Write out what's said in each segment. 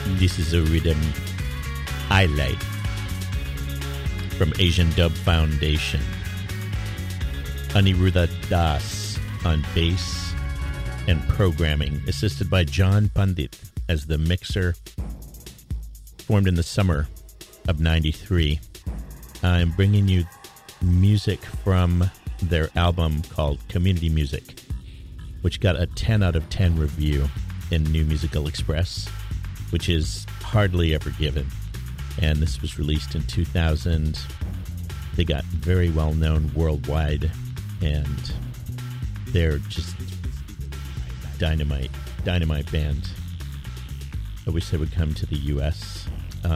This is a rhythm I like from Asian Dub Foundation. Aniruddha Das on bass and programming, assisted by John Pandit as the mixer, formed in the summer of 93. I'm bringing you music from their album called Community Music, which got a 10 out of 10 review in New Musical Express, which is hardly ever given. And this was released in 2000. They got very well known worldwide, and they're just dynamite band. I wish they would come to the U.S.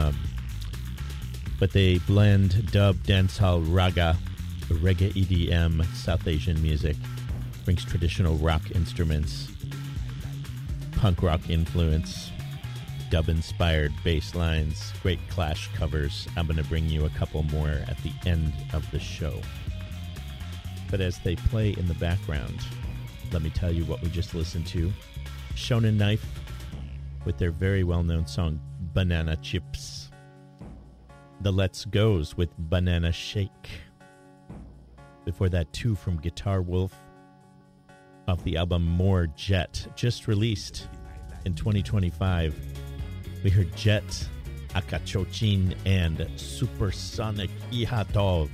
But they blend dub, dancehall, raga, reggae, EDM, South Asian music, brings traditional rock instruments, punk rock influence, dub-inspired bass lines, great Clash covers. I'm going to bring you a couple more at the end of the show. But as they play in the background, let me tell you what we just listened to. Shonen Knife with their very well-known song, Banana Chips. The Let's Goes with Banana Shake. Before that, two from Guitar Wolf off the album More Jet, just released in 2025. We heard Jet, Akachochin, and Supersonic Ihatov.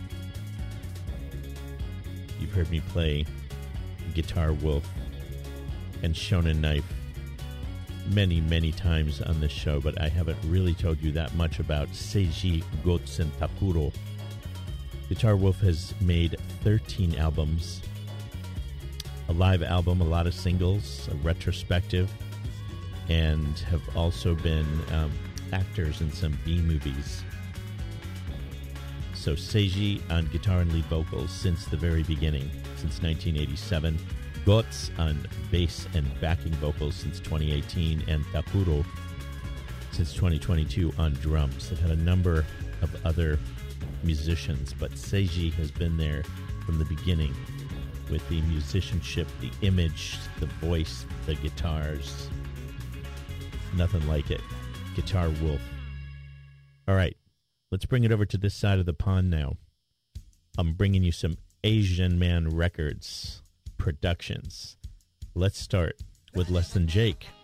You've heard me play Guitar Wolf and Shonen Knife many times on this show, but I haven't really told you that much about Seiji Gotsen Takuro. Guitar Wolf has made 13 albums, a live album, a lot of singles, a retrospective, and have also been actors in some B-movies. So Seiji on guitar and lead vocals since the very beginning, since 1987. Gots on bass and backing vocals since 2018, and Takuro since 2022 on drums. They've had a number of other musicians, but Seiji has been there from the beginning with the musicianship, the image, the voice, the guitars. Nothing like it. Guitar Wolf. All right, let's bring it over to this side of the pond now. I'm bringing you some Asian Man Records productions. Let's start with Less Than Jake.